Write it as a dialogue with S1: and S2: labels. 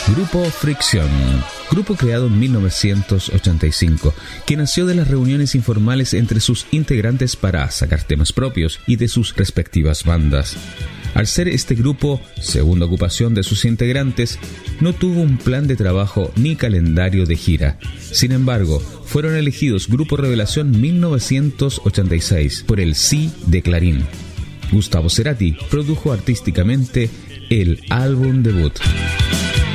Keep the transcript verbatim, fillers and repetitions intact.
S1: Grupo Fricción, grupo creado en mil novecientos ochenta y cinco, que nació de las reuniones informales entre sus integrantes para sacar temas propios y de sus respectivas bandas. Al ser este grupo segunda ocupación de sus integrantes, no tuvo un plan de trabajo ni calendario de gira. Sin embargo, fueron elegidos Grupo Revelación mil novecientos ochenta y seis por el Sí de Clarín. Gustavo Cerati produjo artísticamente el álbum debut.